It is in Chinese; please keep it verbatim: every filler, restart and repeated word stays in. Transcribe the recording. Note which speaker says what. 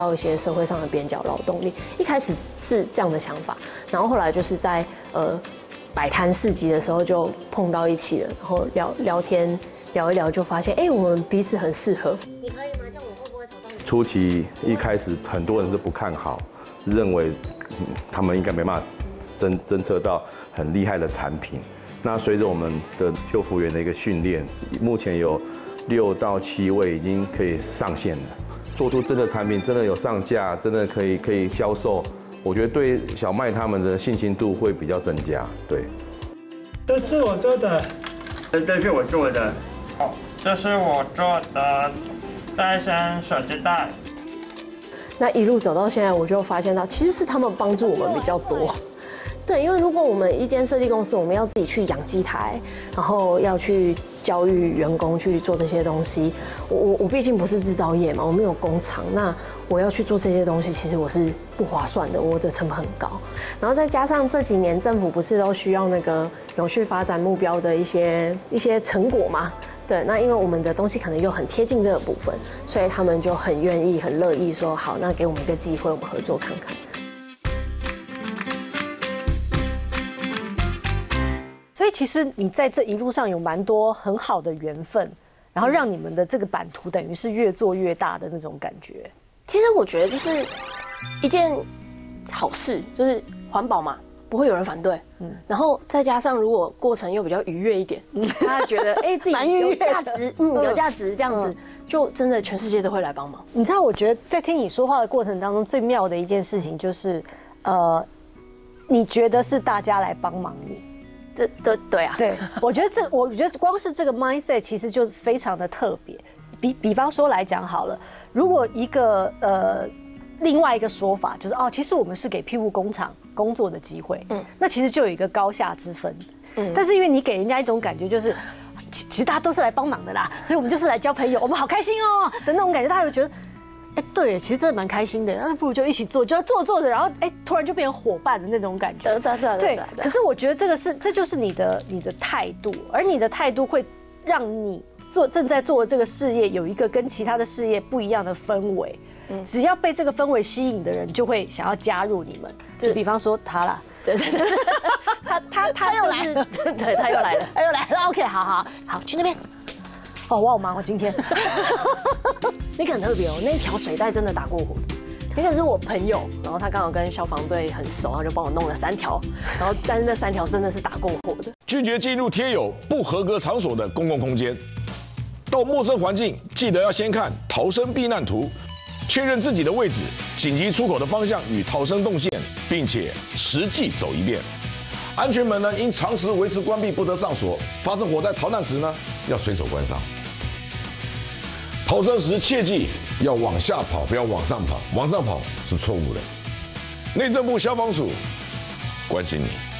Speaker 1: 到一些社会上的边角劳动力。一开始是这样的想法，然后后来就是在呃摆摊市集的时候就碰到一起了，然后聊聊天聊一聊，就发现哎、欸，我们彼此很适合。
Speaker 2: 你可以吗？这样我会不会吵到你？
Speaker 3: 初期一开始很多人都不看好，认为他们应该没办法侦侦测到很厉害的产品。那随着我们的修复员的一个训练，目前有六到七位已经可以上线了。做出真的产品，真的有上架，真的可以可以销售，我觉得对小麦他们的信心度会比较增加。对，
Speaker 4: 这是我做的，
Speaker 5: 这是我做的。
Speaker 6: 哦，这是我做的戴森手机袋。
Speaker 1: 那一路走到现在，我就发现到其实是他们帮助我们比较多。对，因为如果我们一间设计公司，我们要自己去养机台，然后要去教育员工去做这些东西，我我我毕竟不是制造业嘛，我没有工厂，那我要去做这些东西，其实我是不划算的，我的成本很高。然后再加上这几年政府不是都需要那个永续发展目标的一些一些成果嘛？对，那因为我们的东西可能又很贴近这个部分，所以他们就很愿意、很乐意说好，那给我们一个机会，我们合作看看。
Speaker 2: 所以其实你在这一路上有蛮多很好的缘分，然后让你们的这个版图等于是越做越大的那种感觉。
Speaker 1: 其实我觉得就是一件好事，就是环保嘛，不会有人反对。嗯，然后再加上如果过程又比较愉悦一点，嗯，大家觉得哎、欸、自己有价值，嗯，有价值这样子，就真的全世界都会来帮忙。
Speaker 2: 你知道，我觉得在听你说话的过程当中，最妙的一件事情就是，呃，你觉得是大家来帮忙你。
Speaker 1: 对对对啊，
Speaker 2: 对，我觉得这，我觉得光是这个 mindset 其实就非常的特别。比比方说来讲好了，如果一个呃另外一个说法就是哦，其实我们是给庇护工厂工作的机会，嗯，那其实就有一个高下之分，嗯，但是因为你给人家一种感觉就是，其其实大家都是来帮忙的啦，所以我们就是来交朋友，我们好开心哦的那种感觉，大家会觉得。哎，对，其实真的蛮开心的，那不如就一起做，就要做做着，然后哎，突然就变成伙伴的那种感觉。
Speaker 1: 对对对
Speaker 2: 对。可是我觉得这个是，这就是你的你的态度，而你的态度会让你做正在做的这个事业有一个跟其他的事业不一样的氛围。嗯。只要被这个氛围吸引的人，就会想要加入你们。就比方说他啦，
Speaker 1: 对对对，他他他又来了，对，他又来了，
Speaker 2: 他又来了。OK， 好好好，去那边。哦，我好忙哦，今天。
Speaker 1: 那个很特别哦，那条水带真的打过火。那个是我朋友，然后他刚好跟消防队很熟，他就帮我弄了三条，然后但是那三条真的是打过火的。
Speaker 7: 拒绝进入贴有不合格场所的公共空间，到陌生环境记得要先看逃生避难图，确认自己的位置、紧急出口的方向与逃生动线，并且实际走一遍。安全门呢，因长时维持关闭不得上锁，发生火灾逃难时呢，要随手关上。逃生时切记要往下跑，不要往上跑，往上跑是错误的。内政部消防署关心你。